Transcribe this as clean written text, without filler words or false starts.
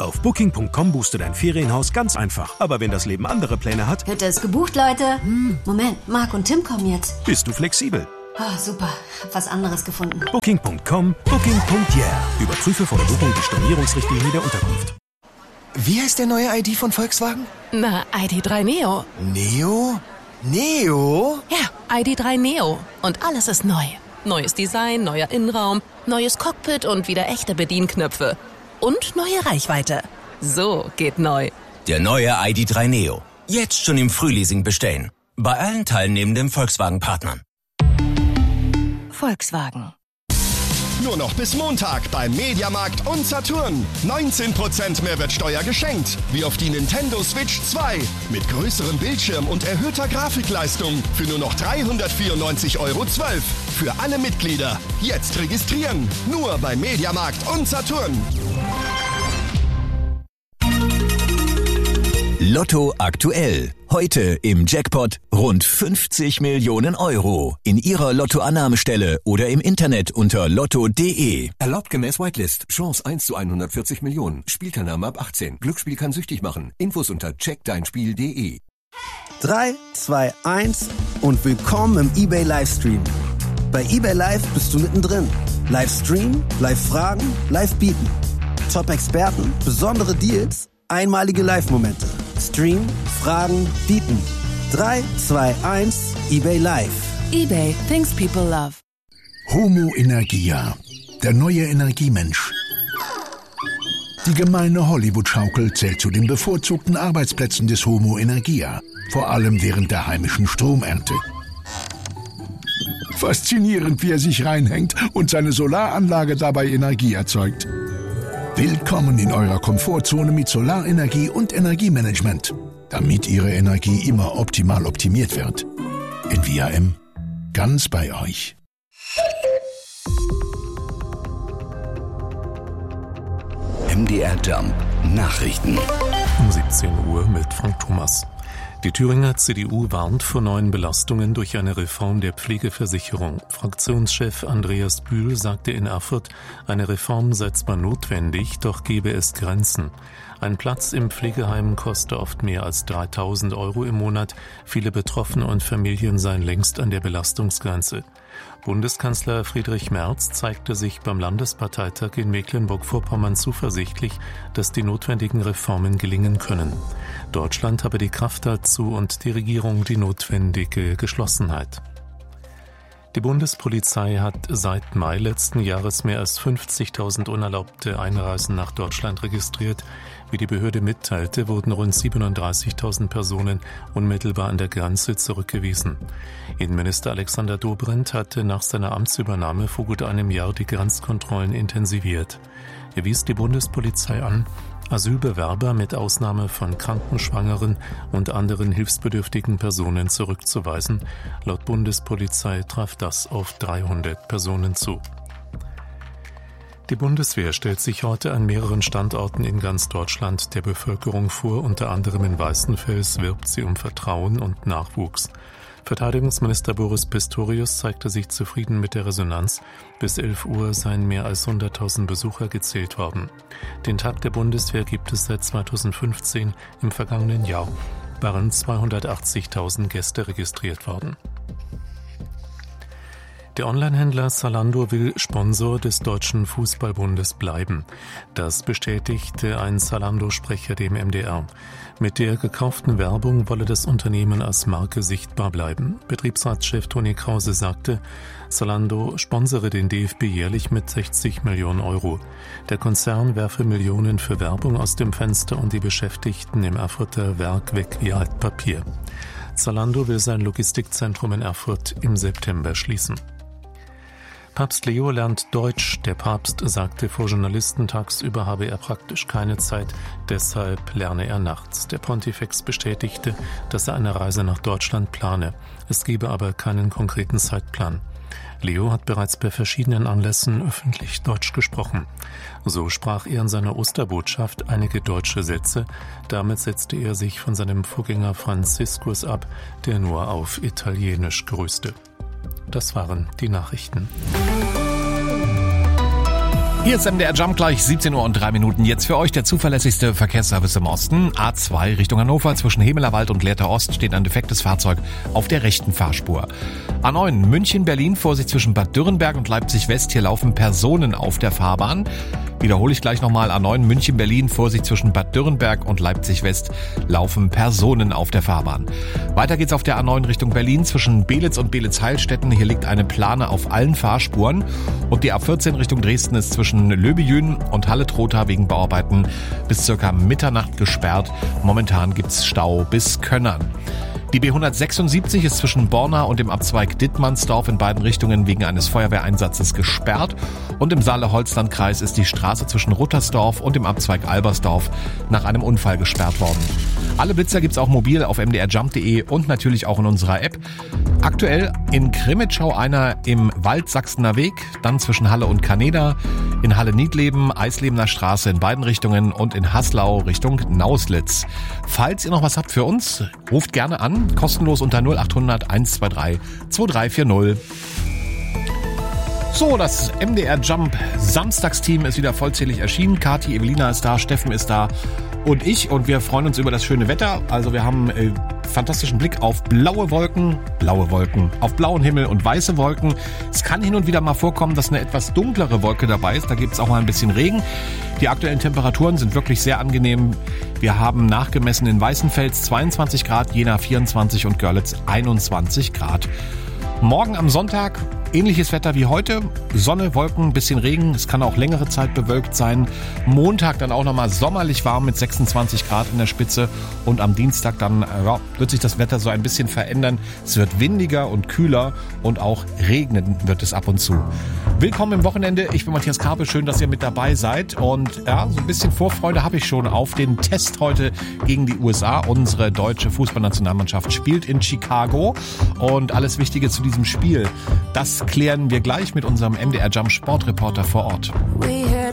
Auf Booking.com buchst du dein Ferienhaus ganz einfach. Aber wenn das Leben andere Pläne hat... Hütte ist gebucht, Leute. Moment, Marc und Tim kommen jetzt. Bist du flexibel? Oh, super. Hab was anderes gefunden. Booking.com, Booking.yeah. Überprüfe vor der Buchung die Stornierungsrichtlinie der Unterkunft. Wie heißt der neue ID von Volkswagen? Na, ID.3 Neo. Neo? Neo? Ja, ID.3 Neo. Und alles ist neu. Neues Design, neuer Innenraum, neues Cockpit und wieder echte Bedienknöpfe. Und neue Reichweite. So geht neu. Der neue ID.3 Neo. Jetzt schon im Frühleasing bestellen. Bei allen teilnehmenden Volkswagen-Partnern. Volkswagen. Nur noch bis Montag beim Mediamarkt und Saturn. 19% Mehrwertsteuer geschenkt. Wie auf die Nintendo Switch 2. Mit größerem Bildschirm und erhöhter Grafikleistung. Für nur noch 394,12 €. Für alle Mitglieder. Jetzt registrieren. Nur beim Mediamarkt und Saturn. Lotto aktuell. Heute im Jackpot rund 50 Millionen €. In Ihrer Lottoannahmestelle oder im Internet unter lotto.de. Erlaubt gemäß Whitelist. Chance 1 zu 140 Millionen. Spielteilnahme ab 18. Glücksspiel kann süchtig machen. Infos unter checkdeinspiel.de. 3, 2, 1 und willkommen im eBay Livestream. Bei eBay Live bist du mittendrin. Livestream, Live-Fragen, Live-Bieten. Top-Experten, besondere Deals, einmalige Live-Momente. Stream, Fragen, Bieten. 3, 2, 1, eBay Live. eBay, things people love. Homo Energia, der neue Energiemensch. Die gemeine Hollywood-Schaukel zählt zu den bevorzugten Arbeitsplätzen des Homo Energia, vor allem während der heimischen Stromernte. Faszinierend, wie er sich reinhängt und seine Solaranlage dabei Energie erzeugt. Willkommen in eurer Komfortzone mit Solarenergie und Energiemanagement, damit Ihre Energie immer optimal optimiert wird. Envia M. Ganz bei euch. MDR Jump Nachrichten. Um 17 Uhr mit Frank Thomas. Die Thüringer CDU warnt vor neuen Belastungen durch eine Reform der Pflegeversicherung. Fraktionschef Andreas Bühl sagte in Erfurt, eine Reform sei zwar notwendig, doch gebe es Grenzen. Ein Platz im Pflegeheim koste oft mehr als 3.000 € im Monat. Viele Betroffene und Familien seien längst an der Belastungsgrenze. Bundeskanzler Friedrich Merz zeigte sich beim Landesparteitag in Mecklenburg-Vorpommern zuversichtlich, dass die notwendigen Reformen gelingen können. Deutschland habe die Kraft dazu und die Regierung die notwendige Geschlossenheit. Die Bundespolizei hat seit Mai letzten Jahres mehr als 50.000 unerlaubte Einreisen nach Deutschland registriert. Wie die Behörde mitteilte, wurden rund 37.000 Personen unmittelbar an der Grenze zurückgewiesen. Innenminister Alexander Dobrindt hatte nach seiner Amtsübernahme vor gut einem Jahr die Grenzkontrollen intensiviert. Er wies die Bundespolizei an, Asylbewerber mit Ausnahme von kranken, schwangeren und anderen hilfsbedürftigen Personen zurückzuweisen. Laut Bundespolizei traf das auf 300 Personen zu. Die Bundeswehr stellt sich heute an mehreren Standorten in ganz Deutschland der Bevölkerung vor. Unter anderem in Weißenfels wirbt sie um Vertrauen und Nachwuchs. Verteidigungsminister Boris Pistorius zeigte sich zufrieden mit der Resonanz. Bis 11 Uhr seien mehr als 100.000 Besucher gezählt worden. Den Tag der Bundeswehr gibt es seit 2015. Im vergangenen Jahr waren 280.000 Gäste registriert worden. Der Onlinehändler Zalando will Sponsor des Deutschen Fußballbundes bleiben. Das bestätigte ein Zalando-Sprecher dem MDR. Mit der gekauften Werbung wolle das Unternehmen als Marke sichtbar bleiben. Betriebsratschef Toni Krause sagte, Zalando sponsere den DFB jährlich mit 60 Millionen €. Der Konzern werfe Millionen für Werbung aus dem Fenster und die Beschäftigten im Erfurter Werk weg wie Altpapier. Zalando will sein Logistikzentrum in Erfurt im September schließen. Papst Leo lernt Deutsch. Der Papst sagte vor Journalisten, tagsüber habe er praktisch keine Zeit, deshalb lerne er nachts. Der Pontifex bestätigte, dass er eine Reise nach Deutschland plane. Es gebe aber keinen konkreten Zeitplan. Leo hat bereits bei verschiedenen Anlässen öffentlich Deutsch gesprochen. So sprach er in seiner Osterbotschaft einige deutsche Sätze. Damit setzte er sich von seinem Vorgänger Franziskus ab, der nur auf Italienisch grüßte. Das waren die Nachrichten. Hier ist MDR Jump, gleich 17:03 Uhr. Jetzt für euch der zuverlässigste Verkehrsservice im Osten. A2 Richtung Hannover zwischen Hemelerwald und Lehrter Ost steht ein defektes Fahrzeug auf der rechten Fahrspur. A9 München-Berlin, Vorsicht zwischen Bad Dürrenberg und Leipzig-West. Hier laufen Personen auf der Fahrbahn. Wiederhole ich gleich nochmal. A9 München-Berlin, Vorsicht zwischen Bad Dürrenberg und Leipzig-West laufen Personen auf der Fahrbahn. Weiter geht's auf der A9 Richtung Berlin zwischen Belitz und Belitz-Heilstätten. Hier liegt eine Plane auf allen Fahrspuren. Und die A14 Richtung Dresden ist zwischen Löbejün und Halle-Trotha wegen Bauarbeiten bis circa Mitternacht gesperrt. Momentan gibt's Stau bis Könnern. Die B176 ist zwischen Borna und dem Abzweig Dittmannsdorf in beiden Richtungen wegen eines Feuerwehreinsatzes gesperrt. Und im Saale-Holzland-Kreis ist die Straße zwischen Ruttersdorf und dem Abzweig Albersdorf nach einem Unfall gesperrt worden. Alle Blitzer gibt's auch mobil auf mdrjump.de und natürlich auch in unserer App. Aktuell in Krimitschau einer im Waldsachsener Weg, dann zwischen Halle und Kaneda, in Halle-Niedleben, Eislebener Straße in beiden Richtungen und in Haslau Richtung Nauslitz. Falls ihr noch was habt für uns, ruft gerne an, kostenlos unter 0800 123 2340. So, das MDR Jump Samstagsteam ist wieder vollzählig erschienen. Kathi, Evelina ist da, Steffen ist da und ich. Und wir freuen uns über das schöne Wetter. Also wir haben fantastischen Blick auf blaue Wolken, auf blauen Himmel und weiße Wolken. Es kann hin und wieder mal vorkommen, dass eine etwas dunklere Wolke dabei ist. Da gibt es auch mal ein bisschen Regen. Die aktuellen Temperaturen sind wirklich sehr angenehm. Wir haben nachgemessen in Weißenfels 22 Grad, Jena 24 und Görlitz 21 Grad. Morgen am Sonntag ähnliches Wetter wie heute. Sonne, Wolken, bisschen Regen. Es kann auch längere Zeit bewölkt sein. Montag dann auch nochmal sommerlich warm mit 26 Grad in der Spitze. Und am Dienstag dann wird sich das Wetter so ein bisschen verändern. Es wird windiger und kühler und auch regnen wird es ab und zu. Willkommen im Wochenende. Ich bin Matthias Karpe. Schön, dass ihr mit dabei seid. Und ja, so ein bisschen Vorfreude habe ich schon auf den Test heute gegen die USA. Unsere deutsche Fußballnationalmannschaft spielt in Chicago. Und alles Wichtige zu diesem Spiel, das klären wir gleich mit unserem MDR Jump Sportreporter vor Ort.